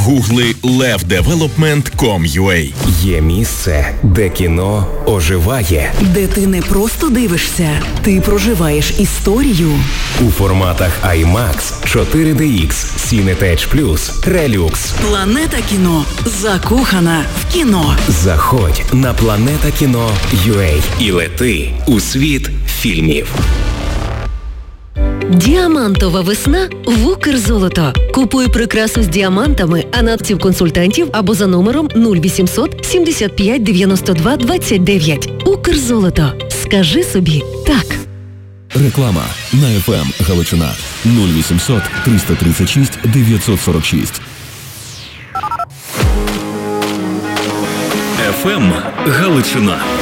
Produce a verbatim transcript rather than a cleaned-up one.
Гугли лев девелопмент крапка ком крапка ю а. Є місце, де кіно оживає. Де ти не просто дивишся, ти проживаєш історію. У форматах аймакс, чотири де ікс, Cinetech Plus, Relux. Планета кіно. Закохана в кіно. Заходь на планета кіно крапка ю а і лети у світ фільмів. Діамантова весна в Укрзолото. Купуй прикрасу з діамантами, а надців консультантів або за номером нуль вісімсот сімдесят п'ять дев'яносто два двадцять дев'ять. Укрзолото. Скажи собі так. Реклама на еф ем Галичина нуль вісімсот триста тридцять шість дев'ятсот сорок шість. еф ем Галичина.